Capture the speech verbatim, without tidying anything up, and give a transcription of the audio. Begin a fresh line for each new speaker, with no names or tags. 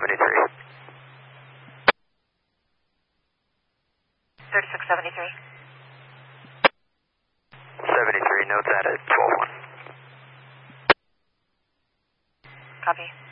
seventy-three.
thirty-six seventy-three.
seventy-three, notes added, twelve one.
Copy.